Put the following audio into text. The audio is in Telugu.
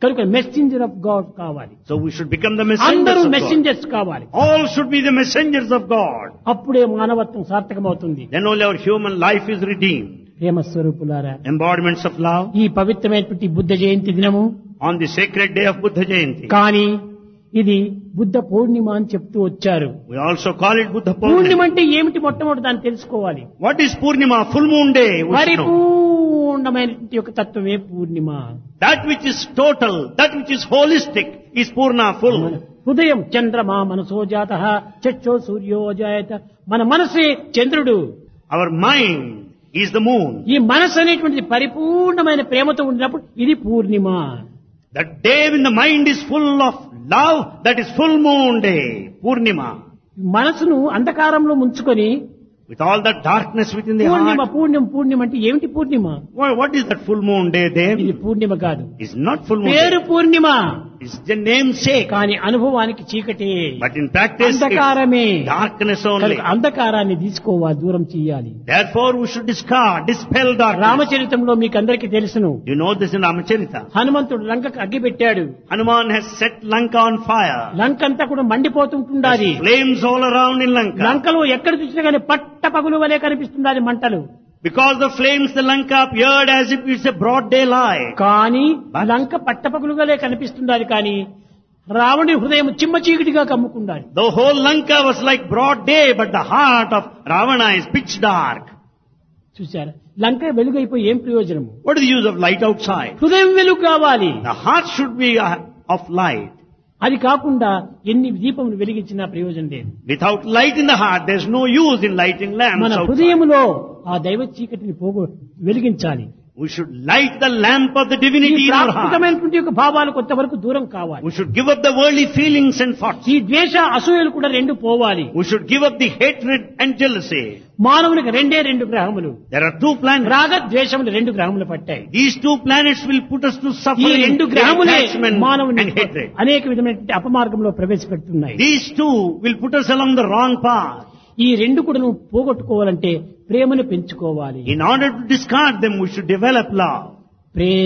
కనుక మెసెంజర్ ఆఫ్ గాడ్ కావాలి. So we should become the అందరూ messengers of God. మెసెంజర్స్ కావాలి. All should be the messengers of God. అప్పుడే మానవత్వం సార్థకమవుతుంది. Then only our human life is redeemed. ప్రేమ స్వరూపులారా, Embodiments of love ఈ పవిత్రమైనటువంటి బుద్ధ జయంతి దినము on the sacred day of Buddha Jayanti. కానీ ఇది బుద్ధ పౌర్ణిమ అని చెప్తూ వచ్చారు. We also call it Buddha Purnima Purnima. అంటే ఏమిటి మొట్టమొదటి దాన్ని తెలుసుకోవాలి. What is Purnima? Full moon day. We should know. పరిపూర్ణమైనటువంటి యొక్క తత్వమే పూర్ణిమ. That which is total, that which is holistic is Purna, full. హృదయం చంద్రమా మనసో జాతః చక్షో సూర్యో జాయత. మన మనసే చంద్రుడు. Our mind is the moon. ఈ మనసు అనేటువంటిది పరిపూర్ణమైన ప్రేమతో ఉన్నప్పుడు ఇది పూర్ణిమ. That day when the mind is full of love, that is full moon day, Purnima. మనసును అంధకారంలో ముంచుకొని With all that darkness within the Purnima heart. పూర్ణిమ పూర్ణిమ అంటే ఏమిటి పూర్ణిమ? What is that full moon day there? ఇది పూర్ణిమ కాదు, It's not full moon పేరు day. Purnima. It's the namesake. కానీ అనుభవానికి చీకటి, But in practice, అంధకారమే. it's darkness only. కనుక అంధకారాన్ని తీసుకోవాలి, దూరం చేయాలి. Therefore, we should discard, dispel darkness. రామచరితంలో మీకు అందరికీ తెలుసును, You know this in Ramacharita. హనుమంతుడు లంకకు అగ్గి పెట్టాడు. Hanuman has set Lanka on fire. లంక అంతా కూడా మండిపోతుంటుండాలి. There's flames all around in Lanka. లంకలో ఎక్కడ చూసినా కానీ పట్ట పగులు వలె కనిపిస్తుండాలి మంటలు. Because the flames, the Lanka appeared as if it's a broad daylight. కానీ లంక పట్టపగులుగాలే కనిపిస్తుండాలి, కానీ రావణి హృదయం చిమ్మ చీకటిగా కమ్ముకుండాలి. The whole Lanka was like broad day, but the heart of Ravana is pitch dark. చూశారా, లంక వెలుగైపోయి ఏం ప్రయోజనము? What is the use of light outside? హృదయం వెలుగు కావాలి. The heart should be of light. అది కాకుండా ఎన్ని దీపములు వెలిగించినా ప్రయోజనం లేదు. Without light in the heart, there's no use in lighting lamps మన outside. హృదయములో ఆ దైవ చీకటిని వెలిగించాలి. We should light the lamp of the ఈ divinity in our heart. ప్రాకృతమైనటువంటి యొక్క భావాలు కొంతవరకు దూరం కావాలి. We should give up the worldly feelings and thoughts. ఈ ద్వేష అసూయలు కూడా రెండు పోవాలి. We should give up the hatred and jealousy. మానవునికి రెండు గ్రహములు, There are two planets. రాగ ద్వేషములు రెండు గ్రహములు పట్టాయి. These two planets will put us to ఈ suffering, రెండు గ్రహములే attachment మానవుని and hatred. అనేక విధమైనటువంటి అపమార్గంలో ప్రవేశపెడుతున్నాయి. These two will put us along the wrong path. ఈ రెండు కూడా నువ్వు పోగొట్టుకోవాలంటే ప్రేమను పెంచుకోవాలి. In order to discard them, we should develop love.